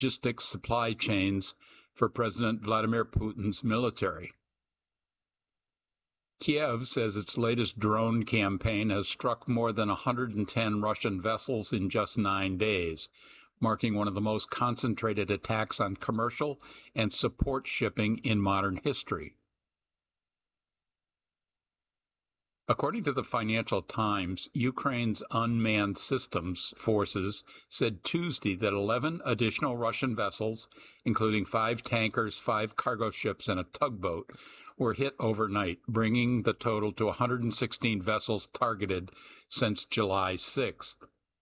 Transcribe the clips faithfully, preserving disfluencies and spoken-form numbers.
logistics supply chains for President Vladimir Putin's military. Kiev says its latest drone campaign has struck more than one hundred ten Russian vessels in just nine days, marking one of the most concentrated attacks on commercial and support shipping in modern history. According to the Financial Times, Ukraine's unmanned systems forces said Tuesday that eleven additional Russian vessels, including five tankers, five cargo ships, and a tugboat, were hit overnight, bringing the total to one hundred sixteen vessels targeted since July sixth.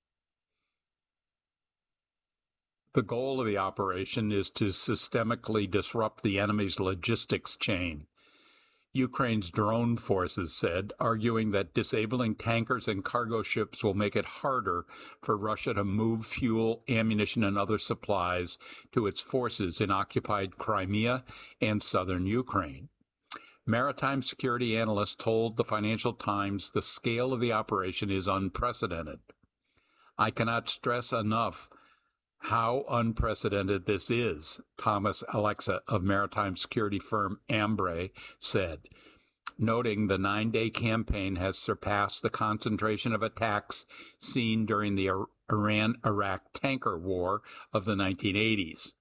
The goal of the operation is to systemically disrupt the enemy's logistics chain, Ukraine's drone forces said, arguing that disabling tankers and cargo ships will make it harder for Russia to move fuel, ammunition, and other supplies to its forces in occupied Crimea and southern Ukraine. Maritime security analysts told the Financial Times the scale of the operation is unprecedented. "I cannot stress enough how unprecedented this is," Thomas Alexa of maritime security firm Ambrey said, noting the nine-day campaign has surpassed the concentration of attacks seen during the Iran-Iraq tanker war of the nineteen eighties.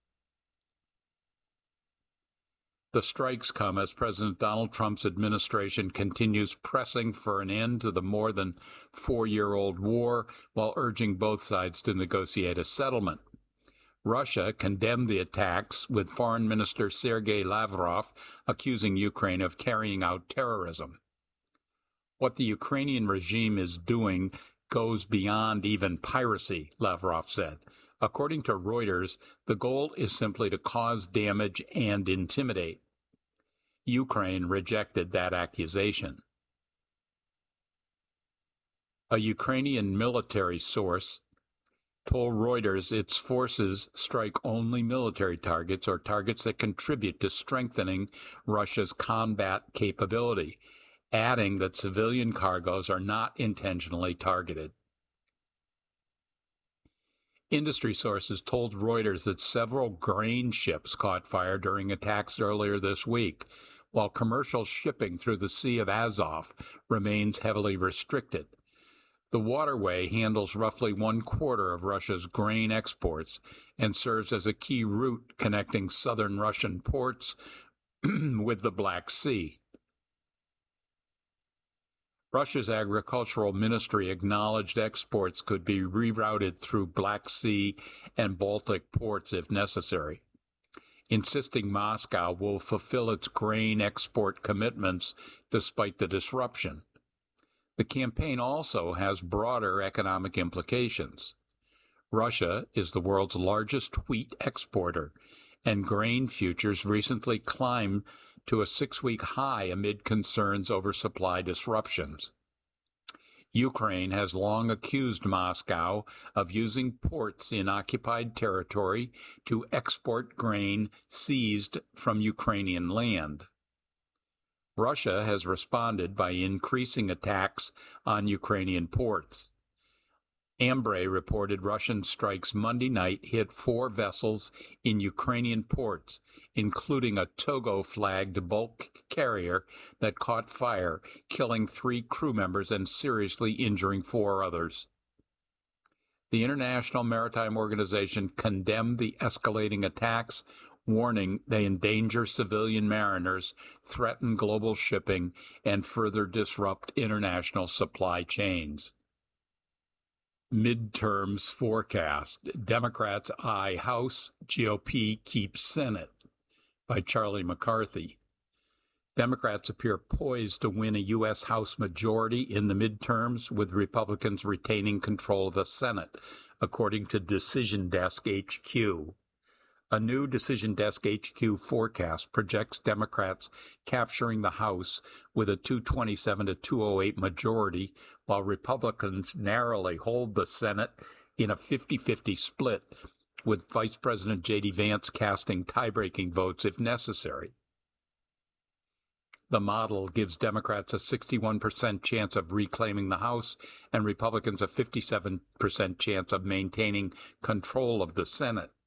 The strikes come as President Donald Trump's administration continues pressing for an end to the more than four-year-old war while urging both sides to negotiate a settlement. Russia condemned the attacks, with Foreign Minister Sergei Lavrov accusing Ukraine of carrying out terrorism. "What the Ukrainian regime is doing goes beyond even piracy," Lavrov said. According to Reuters, the goal is simply to cause damage and intimidate. Ukraine rejected that accusation. A Ukrainian military source told Reuters its forces strike only military targets or targets that contribute to strengthening Russia's combat capability, adding that civilian cargoes are not intentionally targeted. Industry sources told Reuters that several grain ships caught fire during attacks earlier this week, while commercial shipping through the Sea of Azov remains heavily restricted. The waterway handles roughly one quarter of Russia's grain exports and serves as a key route connecting southern Russian ports with the Black Sea. Russia's agricultural ministry acknowledged exports could be rerouted through Black Sea and Baltic ports if necessary, insisting Moscow will fulfill its grain export commitments despite the disruption. The campaign also has broader economic implications. Russia is the world's largest wheat exporter, and grain futures recently climbed to a six-week high amid concerns over supply disruptions. Ukraine has long accused Moscow of using ports in occupied territory to export grain seized from Ukrainian land. Russia has responded by increasing attacks on Ukrainian ports. Ambrey reported Russian strikes Monday night hit four vessels in Ukrainian ports, including a Togo-flagged bulk carrier that caught fire, killing three crew members and seriously injuring four others. The International Maritime Organization condemned the escalating attacks, warning they endanger civilian mariners, threaten global shipping, and further disrupt international supply chains. Midterms forecast. Democrats eye House, G O P keeps Senate, by Charlie McCarthy. Democrats appear poised to win a U S House majority in the midterms, with Republicans retaining control of the Senate, according to Decision Desk H Q. A new Decision Desk H Q forecast projects Democrats capturing the House with a two twenty-seven to two oh eight majority, while Republicans narrowly hold the Senate in a fifty-fifty split, with Vice President J D Vance casting tie-breaking votes if necessary. The model gives Democrats a sixty-one percent chance of reclaiming the House and Republicans a fifty-seven percent chance of maintaining control of the Senate.